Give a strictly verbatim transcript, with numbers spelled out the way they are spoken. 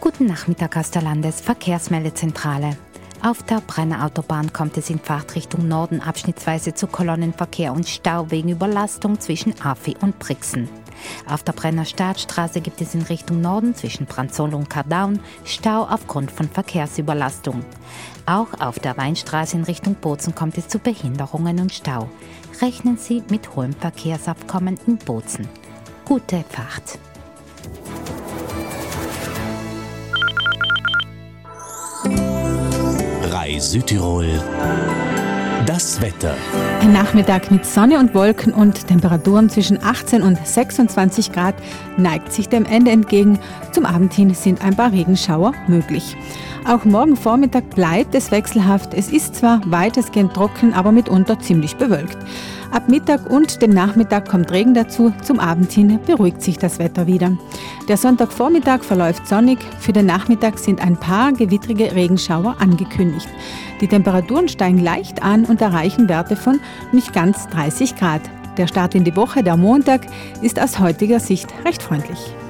Guten Nachmittag aus der Landesverkehrsmeldezentrale. Auf der Brenner Autobahn kommt es in Fahrtrichtung Norden abschnittsweise zu Kolonnenverkehr und Stau wegen Überlastung zwischen Afi und Brixen. Auf der Brenner Startstraße gibt es in Richtung Norden zwischen Branzol und Kardaun Stau aufgrund von Verkehrsüberlastung. Auch auf der Weinstraße in Richtung Bozen kommt es zu Behinderungen und Stau. Rechnen Sie mit hohem Verkehrsaufkommen in Bozen. Gute Fahrt! Rai Südtirol. Das Wetter. Ein Nachmittag mit Sonne und Wolken und Temperaturen zwischen achtzehn und sechsundzwanzig Grad neigt sich dem Ende entgegen. Zum Abend hin sind ein paar Regenschauer möglich. Auch morgen Vormittag bleibt es wechselhaft. Es ist zwar weitestgehend trocken, aber mitunter ziemlich bewölkt. Ab Mittag und dem Nachmittag kommt Regen dazu. Zum Abend hin beruhigt sich das Wetter wieder. Der Sonntagvormittag verläuft sonnig. Für den Nachmittag sind ein paar gewittrige Regenschauer angekündigt. Die Temperaturen steigen leicht an und erreichen Werte von nicht ganz dreißig Grad. Der Start in die Woche, der Montag, ist aus heutiger Sicht recht freundlich.